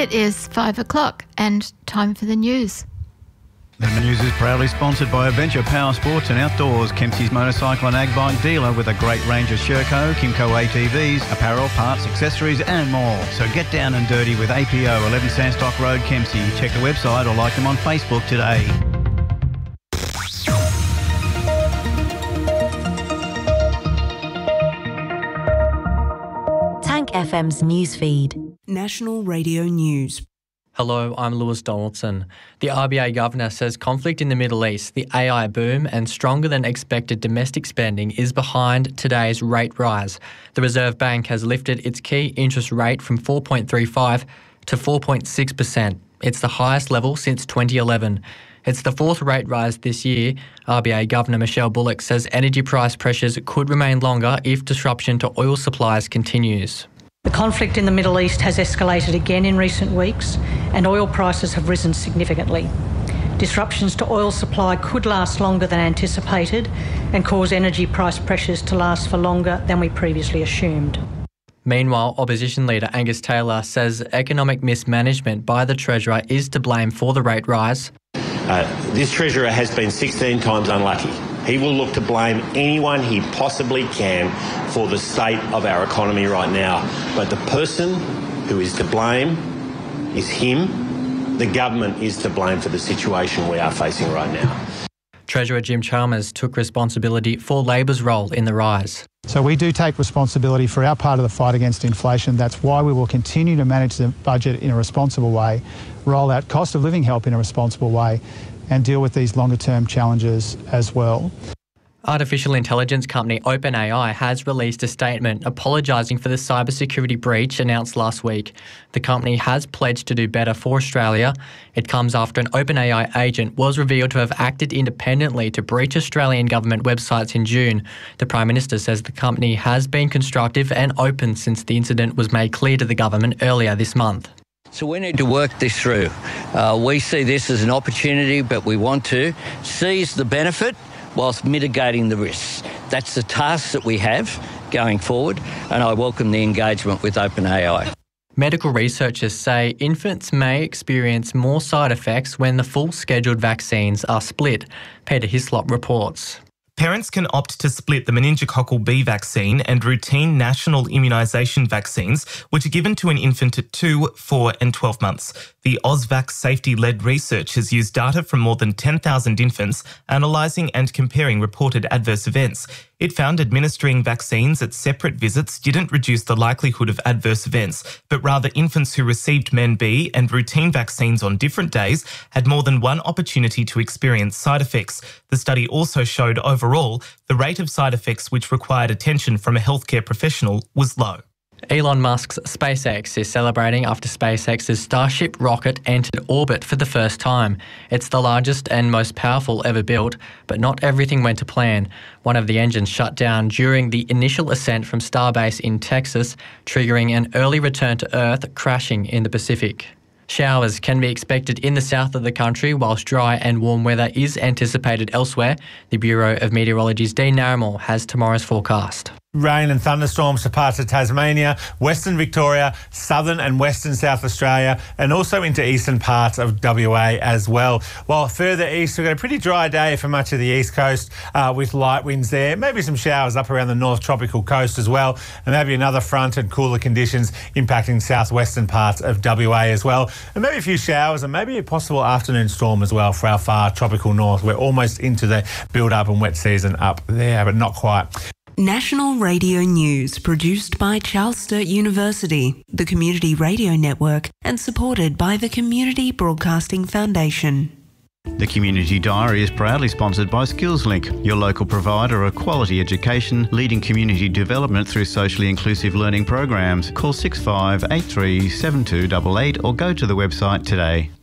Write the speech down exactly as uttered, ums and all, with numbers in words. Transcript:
It is five o'clock and time for the news. The news is proudly sponsored by Adventure Power Sports and Outdoors, Kempsey's motorcycle and ag bike dealer with a great range of Sherco, Kimco A T Vs, apparel, parts, accessories and more. So get down and dirty with A P O, eleven Sandstock Road, Kempsey. Check the website or like them on Facebook today. Tank F M's newsfeed. National Radio News. Hello, I'm Lewis Donaldson. The R B A Governor says conflict in the Middle East, the A I boom and stronger than expected domestic spending is behind today's rate rise. The Reserve Bank has lifted its key interest rate from four point three five to four point six percent. It's the highest level since twenty eleven. It's the fourth rate rise this year. R B A Governor Michelle Bullock says energy price pressures could remain longer if disruption to oil supplies continues. The conflict in the Middle East has escalated again in recent weeks and oil prices have risen significantly. Disruptions to oil supply could last longer than anticipated and cause energy price pressures to last for longer than we previously assumed. Meanwhile, Opposition Leader Angus Taylor says economic mismanagement by the Treasurer is to blame for the rate rise. Uh, this Treasurer has been sixteen times unlucky. He will look to blame anyone he possibly can for the state of our economy right now. But the person who is to blame is him. The government is to blame for the situation we are facing right now. Treasurer Jim Chalmers took responsibility for Labor's role in the rise. So we do take responsibility for our part of the fight against inflation. That's why we will continue to manage the budget in a responsible way, roll out cost of living help in a responsible way, and deal with these longer-term challenges as well. Artificial intelligence company OpenAI has released a statement apologising for the cybersecurity breach announced last week. The company has pledged to do better for Australia. It comes after an OpenAI agent was revealed to have acted independently to breach Australian government websites in June. The Prime Minister says the company has been constructive and open since the incident was made clear to the government earlier this month. So we need to work this through. Uh, we see this as an opportunity, but we want to seize the benefit whilst mitigating the risks. That's the task that we have going forward, and I welcome the engagement with OpenAI. Medical researchers say infants may experience more side effects when the full scheduled vaccines are split. Peter Hislop reports. Parents can opt to split the meningococcal B vaccine and routine national immunisation vaccines, which are given to an infant at two, four and twelve months. The Ausvax safety-led research has used data from more than ten thousand infants, analysing and comparing reported adverse events. It found administering vaccines at separate visits didn't reduce the likelihood of adverse events, but rather infants who received Men B and routine vaccines on different days had more than one opportunity to experience side effects. The study also showed overall the rate of side effects which required attention from a healthcare professional was low. Elon Musk's SpaceX is celebrating after SpaceX's Starship rocket entered orbit for the first time. It's the largest and most powerful ever built, but not everything went to plan. One of the engines shut down during the initial ascent from Starbase in Texas, triggering an early return to Earth, crashing in the Pacific. Showers can be expected in the south of the country, whilst dry and warm weather is anticipated elsewhere. The Bureau of Meteorology's Dean Narramore has tomorrow's forecast. Rain and thunderstorms to parts of Tasmania, Western Victoria, southern and western South Australia, and also into eastern parts of W A as well. While further east, we've got a pretty dry day for much of the east coast uh, with light winds there. Maybe some showers up around the north tropical coast as well, and maybe another front and cooler conditions impacting southwestern parts of W A as well. And maybe a few showers and maybe a possible afternoon storm as well for our far tropical north. We're almost into the build-up and wet season up there, but not quite. National Radio News, produced by Charles Sturt University, the Community Radio Network, and supported by the Community Broadcasting Foundation. The Community Diary is proudly sponsored by SkillsLink, your local provider of quality education, leading community development through socially inclusive learning programs. Call six five eight three seven two eight eight or go to the website today.